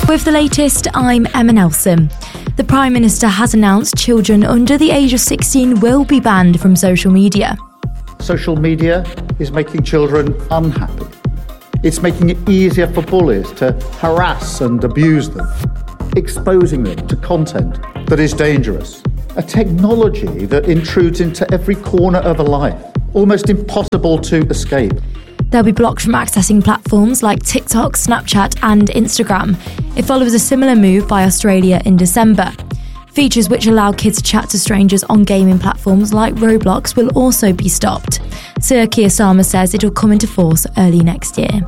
With the latest, I'm Emma Nelson. The Prime Minister has announced children under the age of 16 will be banned from social media. Social media is making children unhappy. It's making it easier for bullies to harass and abuse them, exposing them to content that is dangerous. A technology that intrudes into every corner of a life, almost impossible to escape. They'll be blocked from accessing platforms like TikTok, Snapchat and Instagram. It follows a similar move by Australia in December. Features which allow kids to chat to strangers on gaming platforms like Roblox will also be stopped. Sir Keir Starmer says it will come into force early next year.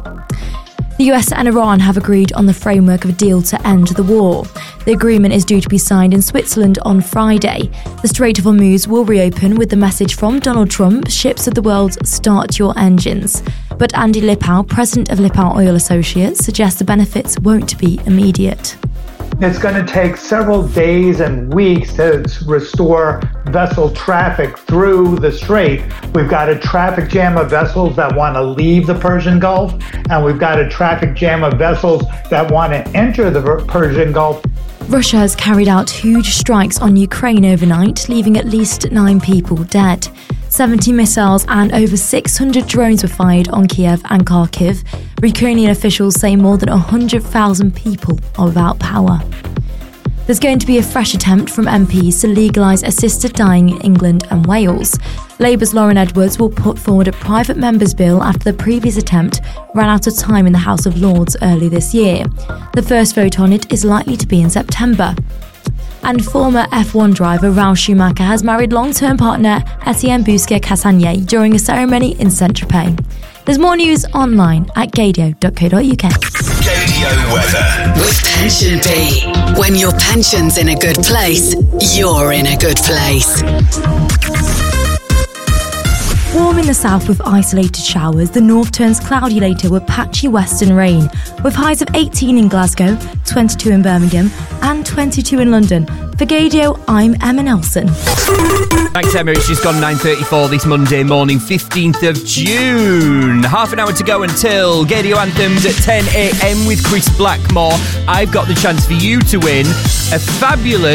The US and Iran have agreed on the framework of a deal to end the war. The agreement is due to be signed in Switzerland on Friday. The Strait of Hormuz will reopen with the message from Donald Trump, ships of the world, start your engines. But Andy Lipow, president of Lipow Oil Associates, suggests the benefits won't be immediate. It's going to take several days and weeks to restore vessel traffic through the strait. We've got a traffic jam of vessels that want to leave the Persian Gulf, and we've got a traffic jam of vessels that want to enter the Persian Gulf. Russia has carried out huge strikes on Ukraine overnight, leaving at least 9 people dead. 70 missiles and over 600 drones were fired on Kiev and Kharkiv. Ukrainian officials say more than 100,000 people are without power. There's going to be a fresh attempt from MPs to legalise assisted dying in England and Wales. Labour's Lauren Edwards will put forward a private member's bill after the previous attempt ran out of time in the House of Lords early this year. The first vote on it is likely to be in September. And former F1 driver Ralf Schumacher has married long-term partner Etienne Bousquet-Castagne during a ceremony in Saint-Tropez. There's more news online at gadio.co.uk. Gadio weather. With Pension B. When your pension's in a good place, you're in a good place. Warm in the south with isolated showers, the north turns cloudy later with patchy western rain, with highs of 18 in Glasgow, 22 in Birmingham and 22 in London. For Gadio, I'm Emma Nelson. Thanks, Emma. It's just gone 9:34 this Monday morning, 15th of June. Half an hour to go until Gadio Anthems at 10 a.m. with Chris Blackmore. I've got the chance for you to win a fabulous